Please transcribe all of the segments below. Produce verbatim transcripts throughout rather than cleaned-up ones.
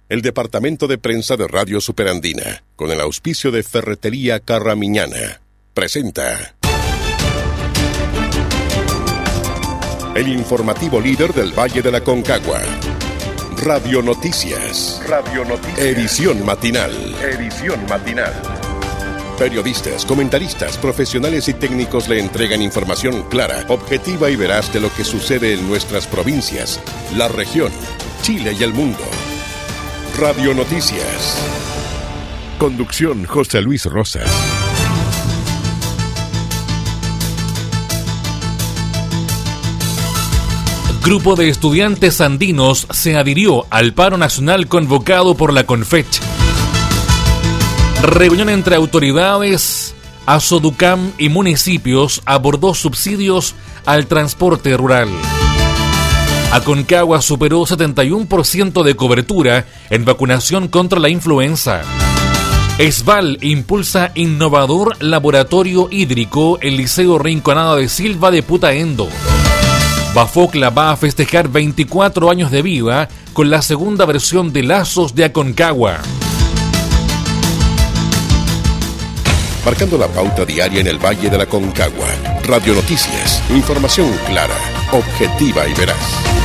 El departamento de prensa de Radio Superandina, con el auspicio de Ferretería Carramiñana, presenta el informativo líder del Valle de la Concagua. Radio Noticias. Radio Noticias. Edición matinal. Edición matinal. Periodistas, comentaristas, profesionales y técnicos le entregan información clara, objetiva y veraz de lo que sucede en nuestras provincias, la región, Chile y el mundo. Radio Noticias. Conducción José Luis Rosas. Grupo de estudiantes andinos se adhirió al paro nacional convocado por la CONFECH. Reunión entre autoridades, Asoducam y municipios abordó subsidios al transporte rural. Aconcagua superó setenta y uno por ciento de cobertura en vacunación contra la influenza. ESVAL impulsa innovador laboratorio hídrico en Liceo Rinconada de Silva de Putaendo. Bafocla va a festejar veinticuatro años de vida con la segunda versión de Lazos de Aconcagua. Marcando la pauta diaria en el Valle de la Concagua. Radio Noticias. Información clara, objetiva y veraz.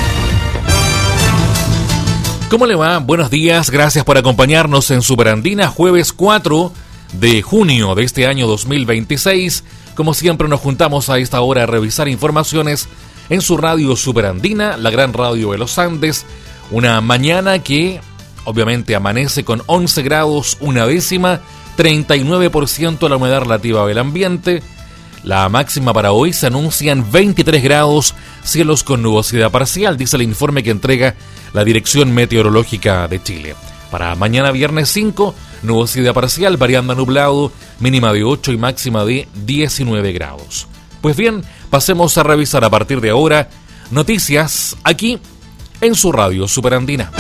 ¿Cómo le va? Buenos días, gracias por acompañarnos en Superandina, jueves cuatro de junio de este año dos mil veintiséis. Como siempre nos juntamos a esta hora a revisar informaciones en su radio Superandina, la gran radio de los Andes. Una mañana que obviamente amanece con once grados, una décima, treinta y nueve por ciento la humedad relativa del ambiente. La máxima para hoy se anuncian veintitrés grados, cielos con nubosidad parcial, dice el informe que entrega la Dirección Meteorológica de Chile. Para mañana viernes cinco, nubosidad parcial, variando a nublado, mínima de ocho y máxima de diecinueve grados. Pues bien, pasemos a revisar a partir de ahora noticias aquí en su radio Superandina.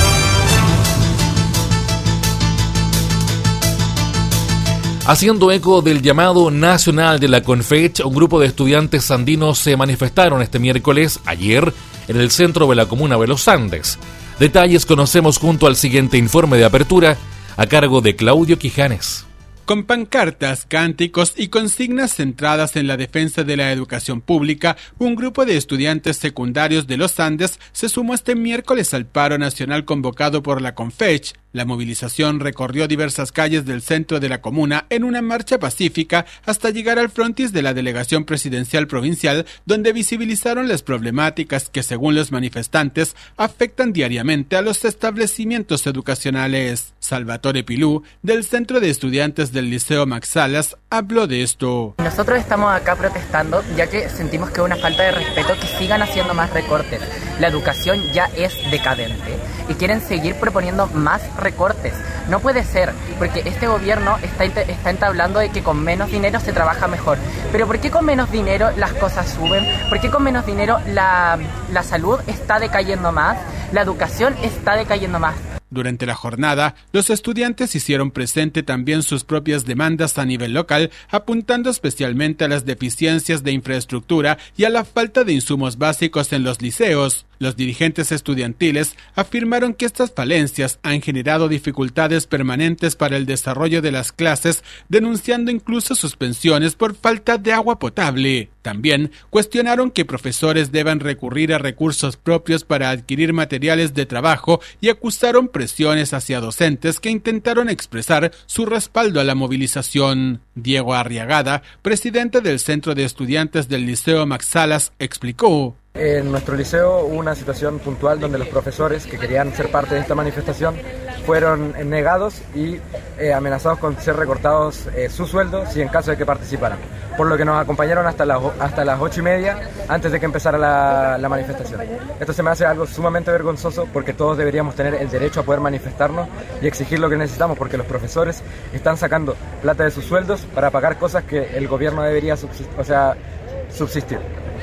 Haciendo eco del llamado nacional de la CONFECH, un grupo de estudiantes andinos se manifestaron este miércoles, ayer, en el centro de la comuna de Los Andes. Detalles conocemos junto al siguiente informe de apertura, a cargo de Claudio Quijanes. Con pancartas, cánticos y consignas centradas en la defensa de la educación pública, un grupo de estudiantes secundarios de Los Andes se sumó este miércoles al paro nacional convocado por la CONFECH. La movilización recorrió diversas calles del centro de la comuna en una marcha pacífica hasta llegar al frontis de la Delegación Presidencial Provincial, donde visibilizaron las problemáticas que, según los manifestantes, afectan diariamente a los establecimientos educacionales. Salvatore Pilú, del Centro de Estudiantes del Liceo Max Salas, habló de esto. Nosotros estamos acá protestando ya que sentimos que es una falta de respeto que sigan haciendo más recortes. La educación ya es decadente y quieren seguir proponiendo más recortes. No puede ser, porque este gobierno está, está entablando de que con menos dinero se trabaja mejor. Pero ¿por qué con menos dinero las cosas suben? ¿Por qué con menos dinero la, la salud está decayendo más? La educación está decayendo más. Durante la jornada, los estudiantes hicieron presente también sus propias demandas a nivel local, apuntando especialmente a las deficiencias de infraestructura y a la falta de insumos básicos en los liceos. Los dirigentes estudiantiles afirmaron que estas falencias han generado dificultades permanentes para el desarrollo de las clases, denunciando incluso suspensiones por falta de agua potable. También cuestionaron que profesores deban recurrir a recursos propios para adquirir materiales de trabajo y acusaron presiones hacia docentes que intentaron expresar su respaldo a la movilización. Diego Arriagada, presidente del Centro de Estudiantes del Liceo Max Salas, explicó. En nuestro liceo hubo una situación puntual donde los profesores que querían ser parte de esta manifestación fueron negados y eh, amenazados con ser recortados eh, su sueldo si en caso de que participaran, por lo que nos acompañaron hasta las, hasta las ocho y media antes de que empezara la, la manifestación. Esto se me hace algo sumamente vergonzoso porque todos deberíamos tener el derecho a poder manifestarnos y exigir lo que necesitamos, porque los profesores están sacando plata de sus sueldos para pagar cosas que el gobierno debería subsistir, o sea, subsistir.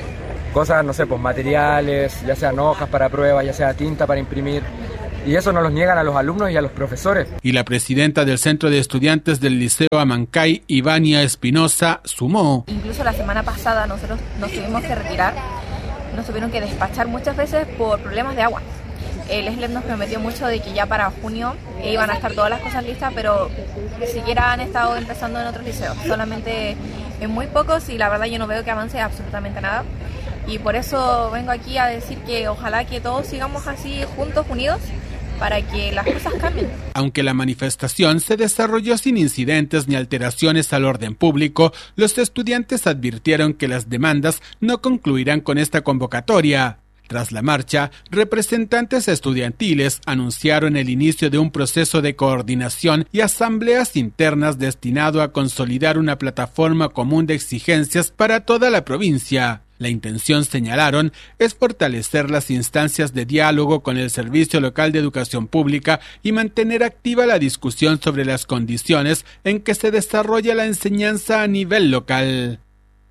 Cosas, no sé, pues materiales, ya sean hojas para pruebas, ya sea tinta para imprimir. Y eso nos los niegan a los alumnos y a los profesores. Y la presidenta del Centro de Estudiantes del Liceo Amancay, Ivania Espinosa, sumó. Incluso la semana pasada nosotros nos tuvimos que retirar, nos tuvieron que despachar muchas veces por problemas de agua. El S L E P nos prometió mucho de que ya para junio iban a estar todas las cosas listas, pero ni siquiera han estado empezando en otros liceos, solamente en muy pocos, y la verdad yo no veo que avance absolutamente nada. Y por eso vengo aquí a decir que ojalá que todos sigamos así juntos, unidos, para que las cosas cambien. Aunque la manifestación se desarrolló sin incidentes ni alteraciones al orden público, los estudiantes advirtieron que las demandas no concluirán con esta convocatoria. Tras la marcha, representantes estudiantiles anunciaron el inicio de un proceso de coordinación y asambleas internas destinado a consolidar una plataforma común de exigencias para toda la provincia. La intención, señalaron, es fortalecer las instancias de diálogo con el Servicio Local de Educación Pública y mantener activa la discusión sobre las condiciones en que se desarrolla la enseñanza a nivel local.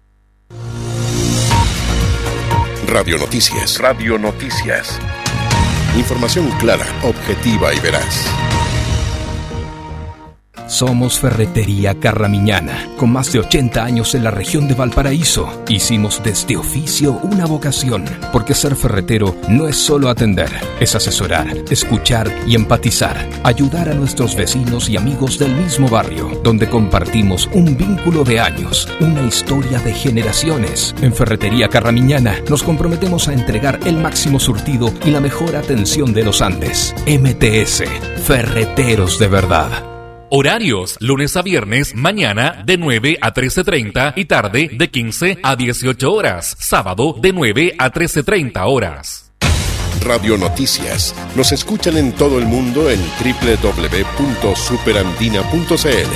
Radio Noticias. Radio Noticias. Información clara, objetiva y veraz. Somos Ferretería Carramiñana, con más de ochenta años en la región de Valparaíso. Hicimos de este oficio una vocación, porque ser ferretero no es solo atender, es asesorar, escuchar y empatizar, ayudar a nuestros vecinos y amigos del mismo barrio, donde compartimos un vínculo de años, una historia de generaciones. En Ferretería Carramiñana nos comprometemos a entregar el máximo surtido y la mejor atención de los Andes. M T S, Ferreteros de verdad. Horarios, lunes a viernes, mañana de nueve a trece treinta y tarde de quince a dieciocho horas. Sábado de nueve a trece treinta horas. Radio Noticias. Nos escuchan en todo el mundo en doble u doble u doble u punto superandina punto c l.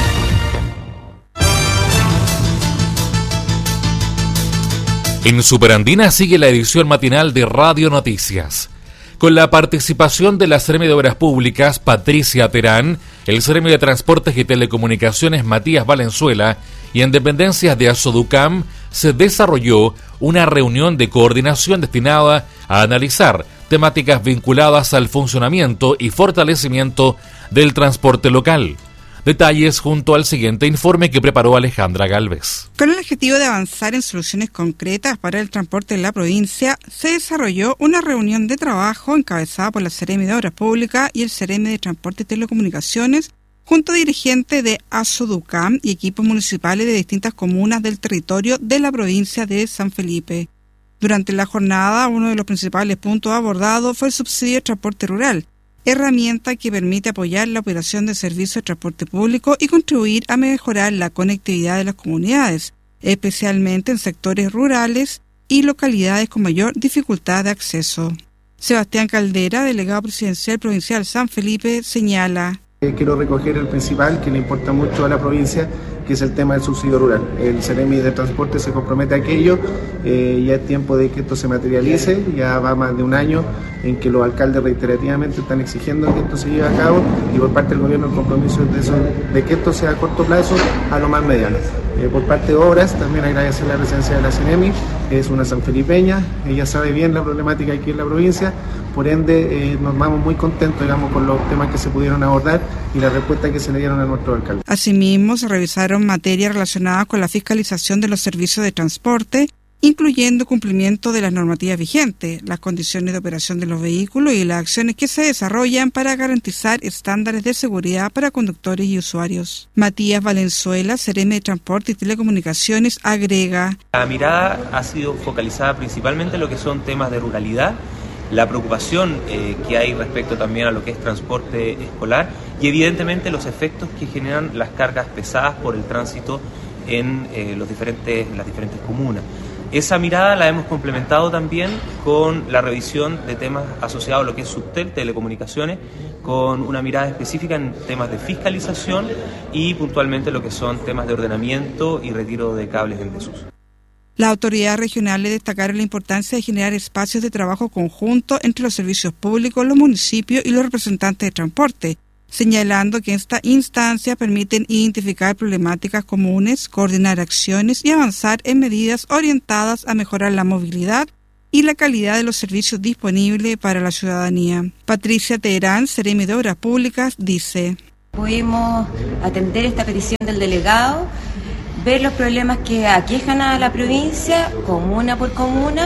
En Superandina sigue la edición matinal de Radio Noticias, con la participación de la Seremi de Obras Públicas, Patricia Terán, el Seremi de Transportes y Telecomunicaciones, Matías Valenzuela, y en dependencias de Asoducam se desarrolló una reunión de coordinación destinada a analizar temáticas vinculadas al funcionamiento y fortalecimiento del transporte local. Detalles junto al siguiente informe que preparó Alejandra Galvez. Con el objetivo de avanzar en soluciones concretas para el transporte en la provincia, se desarrolló una reunión de trabajo encabezada por la Seremi de Obras Públicas y el Seremi de Transporte y Telecomunicaciones, junto a dirigentes de Asoducam y equipos municipales de distintas comunas del territorio de la provincia de San Felipe. Durante la jornada, uno de los principales puntos abordados fue el subsidio de transporte rural, herramienta que permite apoyar la operación de servicios de transporte público y contribuir a mejorar la conectividad de las comunidades, especialmente en sectores rurales y localidades con mayor dificultad de acceso. Sebastián Caldera, delegado presidencial provincial San Felipe, señala: Quiero recoger el principal que le importa mucho a la provincia, que es el tema del subsidio rural. El Seremi de Transporte se compromete a aquello, eh, ya es tiempo de que esto se materialice, ya va más de un año en que los alcaldes reiterativamente están exigiendo que esto se lleve a cabo, y por parte del gobierno el compromiso es de, eso, de que esto sea a corto plazo a lo más mediano. Eh, por parte de Obras, también agradecer la presencia de la Seremi, es una sanfelipeña, ella sabe bien la problemática aquí en la provincia, por ende eh, nos vamos muy contentos, digamos, con los temas que se pudieron abordar y la respuesta que se le dieron a nuestro alcalde. Asimismo, se revisaron materias relacionadas con la fiscalización de los servicios de transporte, incluyendo cumplimiento de las normativas vigentes, las condiciones de operación de los vehículos y las acciones que se desarrollan para garantizar estándares de seguridad para conductores y usuarios. Matías Valenzuela, Seremi de Transporte y Telecomunicaciones, agrega: La mirada ha sido focalizada principalmente en lo que son temas de ruralidad, la preocupación eh, que hay respecto también a lo que es transporte escolar y evidentemente los efectos que generan las cargas pesadas por el tránsito en eh, los diferentes, las diferentes comunas. Esa mirada la hemos complementado también con la revisión de temas asociados a lo que es Subtel, telecomunicaciones, con una mirada específica en temas de fiscalización y puntualmente lo que son temas de ordenamiento y retiro de cables en desuso. Las autoridades regionales destacaron la importancia de generar espacios de trabajo conjunto entre los servicios públicos, los municipios y los representantes de transporte, señalando que estas instancias permiten identificar problemáticas comunes, coordinar acciones y avanzar en medidas orientadas a mejorar la movilidad y la calidad de los servicios disponibles para la ciudadanía. Patricia Terán, Seremi de Obras Públicas, dice: Pudimos atender esta petición del delegado, ver los problemas que aquejan a la provincia, comuna por comuna,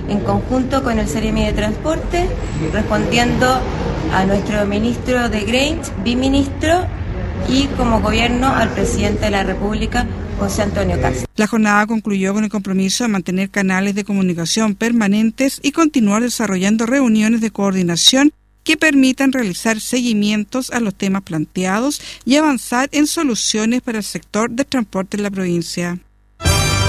en conjunto con el Ceremi de Transporte, respondiendo a nuestro ministro de Grange, biministro, y como gobierno al presidente de la República, José Antonio Cast. La jornada concluyó con el compromiso de mantener canales de comunicación permanentes y continuar desarrollando reuniones de coordinación que permitan realizar seguimientos a los temas planteados y avanzar en soluciones para el sector de transporte en la provincia.